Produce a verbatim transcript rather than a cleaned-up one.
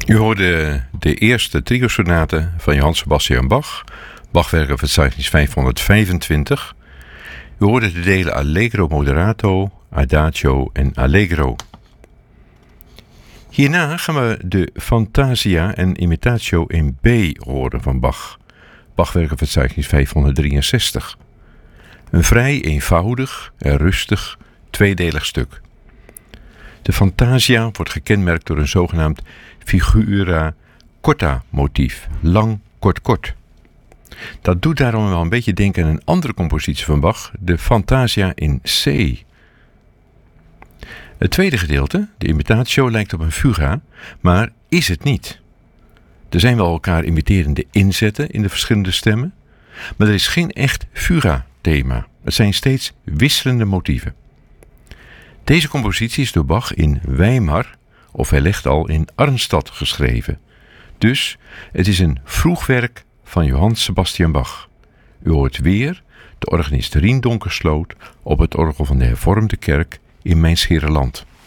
U hoorde de eerste trio-sonate van Johann Sebastian Bach, Bachwerkenverzeichnis vijfhonderdvijfentwintig. U hoorde de delen Allegro moderato, Adagio en Allegro. Hierna gaan we de Fantasia en Imitatio in B horen van Bach, Bachwerkenverzeichnis vijfhonderddrieënzestig. Een vrij eenvoudig en rustig tweedelig stuk. De Fantasia wordt gekenmerkt door een zogenaamd figura corta motief, lang, kort, kort. Dat doet daarom wel een beetje denken aan een andere compositie van Bach, de Fantasia in C. Het tweede gedeelte, de Imitatio, lijkt op een fuga, maar is het niet. Er zijn wel elkaar imiterende inzetten in de verschillende stemmen, maar er is geen echt fuga-thema. Het zijn steeds wisselende motieven. Deze compositie is door Bach in Weimar, of hij legt al in Arnstadt geschreven. Dus het is een vroeg werk van Johann Sebastian Bach. U hoort weer de organist Rien Donkersloot op het orgel van de Hervormde Kerk in Mijns Heerenland.